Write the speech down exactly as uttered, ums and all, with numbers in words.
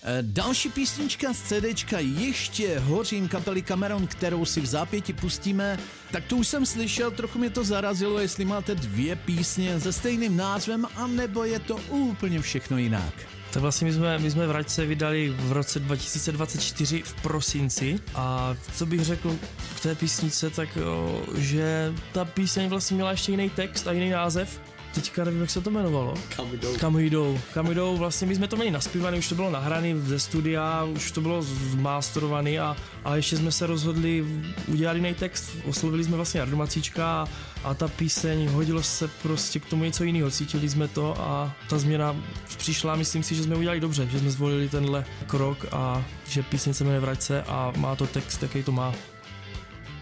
Další písnička z CDčka Ještě hořím kapely Cameron, kterou si v zápěti pustíme, tak to už jsem slyšel, trochu mě to zarazilo, jestli máte dvě písně se stejným názvem, anebo je to úplně všechno jinak. Tak vlastně my jsme, my jsme Vraťce vydali v roce dva tisíce dvacet čtyři v prosinci a co bych řekl k té písnice, tak jo, že ta píseň vlastně měla ještě jiný text a jiný název. Teďka nevím, jak se to jmenovalo. Kam jdou. Kam jdou. Kam jdou. Vlastně my jsme to měli naspívané, už to bylo nahrané ze studia, už to bylo zmástrované a, a ještě jsme se rozhodli udělat jiný text. Oslovili jsme vlastně Jardu Macíčka a, a ta píseň, hodilo se prostě k tomu něco jiného. Cítili jsme to a ta změna přišla, myslím si, že jsme udělali dobře, že jsme zvolili tenhle krok a že píseň se jmenuje Vraťce a má to text, jaký to má.